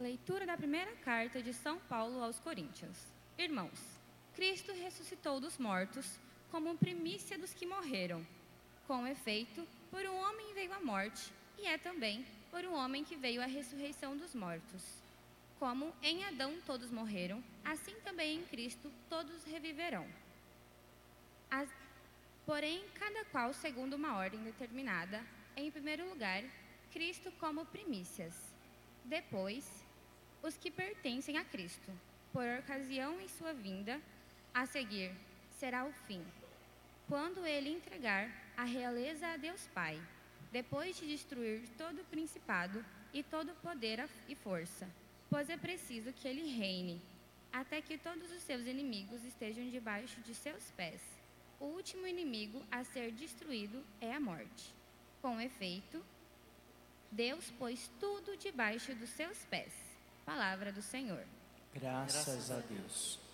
Leitura da primeira carta de São Paulo aos Coríntios. Irmãos, Cristo ressuscitou dos mortos como primícia dos que morreram. Com efeito, por um homem veio a morte, e é também por um homem que veio a ressurreição dos mortos. Como em Adão todos morreram, assim também em Cristo todos reviverão. Porém, cada qual segundo uma ordem determinada. Em primeiro lugar, Cristo como primícias. Depois, os que pertencem a Cristo, por ocasião em sua vinda. A seguir, será o fim, quando ele entregar a realeza a Deus Pai, depois de destruir todo o principado e todo o poder e força, pois é preciso que ele reine, até que todos os seus inimigos estejam debaixo de seus pés. O último inimigo a ser destruído é a morte. Com efeito, Deus pôs tudo debaixo dos seus pés. Palavra do Senhor. Graças a Deus.